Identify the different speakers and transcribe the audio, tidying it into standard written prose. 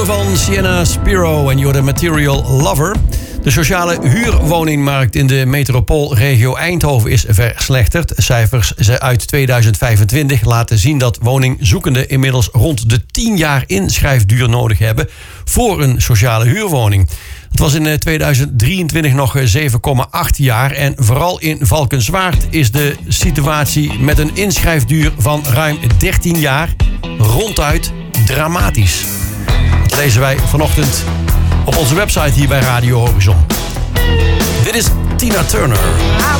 Speaker 1: nieuwe van Sienna Spiro en you're the Material Lover. De sociale huurwoningmarkt in de metropoolregio Eindhoven is verslechterd. Cijfers uit 2025 laten zien dat woningzoekenden inmiddels rond de 10 jaar inschrijfduur nodig hebben voor een sociale huurwoning. Het was in 2023 nog 7,8 jaar. En vooral in Valkenswaard is de situatie met een inschrijfduur van ruim 13 jaar ronduit dramatisch. Dat lezen wij vanochtend op onze website hier bij Radio Horizon. Dit is Tina Turner.